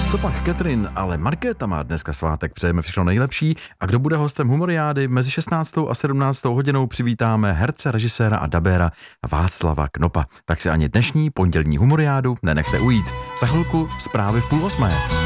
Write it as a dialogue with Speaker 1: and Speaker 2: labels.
Speaker 1: Co pak Katrin, ale Markéta má dneska svátek, přejeme všechno nejlepší a kdo bude hostem Humoriády, mezi 16. a 17. hodinou přivítáme herce, režiséra a dabéra Václava Knopa. Tak si ani dnešní pondělní Humoriádu nenechte ujít. Za chvilku zprávy v 7:30.